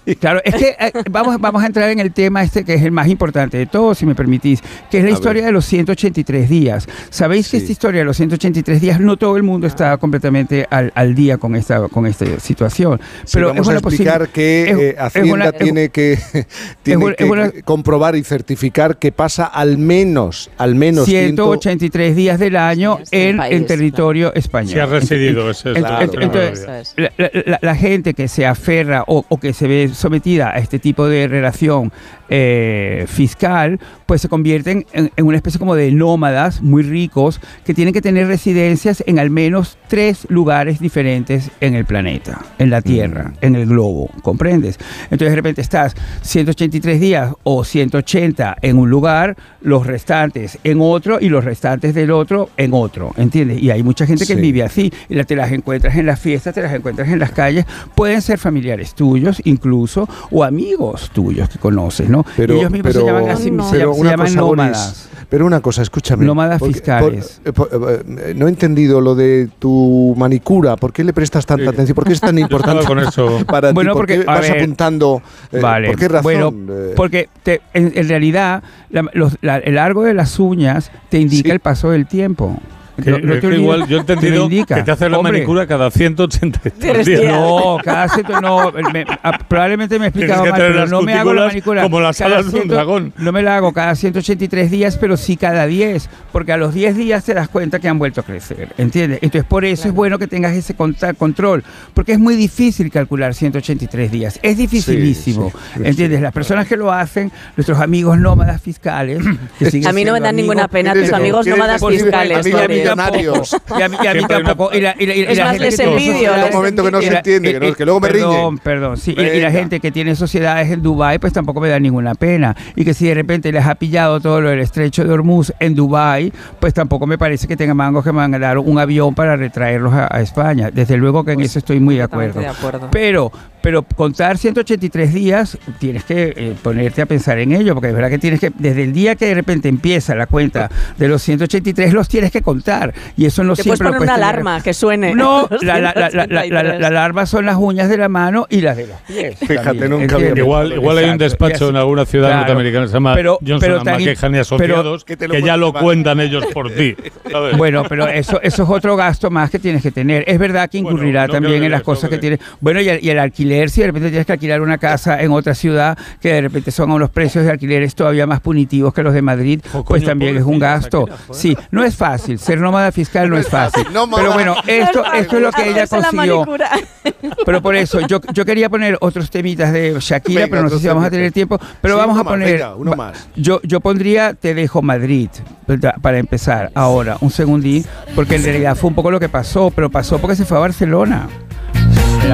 Claro, es que vamos a entrar en el tema este que es el más importante de todos, si me permitís, que es la historia de los 183 días. Sabéis que esta historia de los 183 días, no todo el mundo está completamente al día con esta situación. Pero vamos a explicar que Hacienda tiene que comprobar y certificar que pasa al menos 183 días del año en territorio español. Si ha residido. Entonces, la gente que se aferra o que se ve sometida a este tipo de relación fiscal, pues se convierten en una especie como de nómadas muy ricos que tienen que tener residencias en al menos 3 lugares diferentes en el planeta, en la Tierra, en el globo, ¿comprendes? Entonces de repente estás 183 días o 180 en un lugar, los restantes en otro y los restantes del otro en otro, ¿entiendes? Y hay mucha gente que vive así, y te las encuentras en las fiestas, te las encuentras en las calles, pueden ser familiares tuyos incluso, o amigos tuyos que conoces, ¿no? Pero, ellos mismos se llaman así, se llaman nómadas. Pero una cosa, escúchame. Nómadas fiscales. No he entendido lo de tu manicura. ¿Por qué le prestas tanta atención? ¿Por qué es tan importante con eso para ti? ¿Por qué vas apuntando? Vale. ¿Por qué razón? Bueno, porque en realidad el largo de las uñas te indica el paso del tiempo. Igual yo he entendido que te haces la manicura cada 183 días. No, cada probablemente me he explicado mal, pero no me hago la manicura como las alas de un dragón. No me la hago cada 183 días, pero sí cada 10, porque a los 10 días te das cuenta que han vuelto a crecer, ¿entiendes? Entonces por eso es bueno que tengas ese control, porque es muy difícil calcular 183 días, es dificilísimo, ¿entiendes? Las personas que lo hacen, nuestros amigos nómadas fiscales, que a mí no me dan ninguna pena tus amigos nómadas fiscales. Millonarios. Y a mí tampoco. Es más, les envidio. Hay un momento que no se entiende, que luego me riñen. Perdón, sí. Y la gente que tiene sociedades en Dubái, pues tampoco me da ninguna pena. Y que si de repente les ha pillado todo lo del estrecho de Hormuz en Dubái, pues tampoco me parece que tengan mangos que me van a dar un avión para retraerlos a España. Desde luego que en eso estoy muy de acuerdo. Pero contar 183 días, tienes que ponerte a pensar en ello, porque es verdad que tienes que, desde el día que de repente empieza la cuenta de los 183, los tienes que contar. Y eso no siempre puedes poner una alarma que suene. No, la alarma son las uñas de la mano y las de los pies. Fíjate, nunca había. Igual hay un despacho en alguna ciudad norteamericana que se llama Johnson & McKehan y Asociados, que ya lo cuentan ellos por ti. ¿Sabes? Bueno, pero eso es otro gasto más que tienes que tener. Es verdad que incurrirá también en las cosas que tienes. Bueno, y el alquiler, si de repente tienes que alquilar una casa en otra ciudad que de repente son a unos precios de alquileres todavía más punitivos que los de Madrid, pues también es un gasto. Sí, no es fácil. Ser nómada fiscal no es fácil. Pero bueno, esto es lo que ella consiguió. Pero por eso, yo quería poner otros temitas de Shakira, pero no sé si vamos a tener tiempo. Pero vamos a poner. Uno más. Yo pondría Te dejo Madrid, para empezar. Ahora, un segundín, porque en realidad fue un poco lo que pasó, pero pasó porque se fue a Barcelona.